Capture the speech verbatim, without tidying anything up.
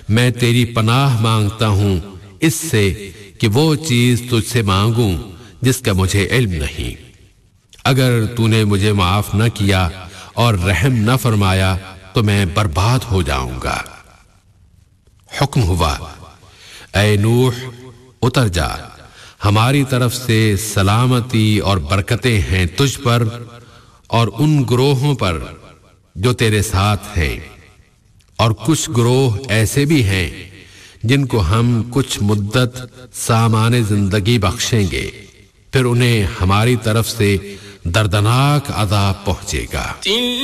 मैं तेरी पनाह मांगता हूं इससे कि वो चीज तुझसे मांगूं जिसका मुझे इल्म नहीं। अगर तूने मुझे माफ न किया और रहम न फरमाया तो मैं बर्बाद हो जाऊंगा। हुक्म हुआ, ऐ नूह उतर जा, हमारी तरफ से सलामती और बरकतें हैं तुझ पर और उन ग्रोहों पर जो तेरे साथ हैं, और कुछ ग्रोह ऐसे भी हैं जिनको हम कुछ मुद्दत सामाने जिंदगी बख्शेंगे, फिर उन्हें हमारी तरफ से दर्दनाक अज़ाब पहुंचेगा।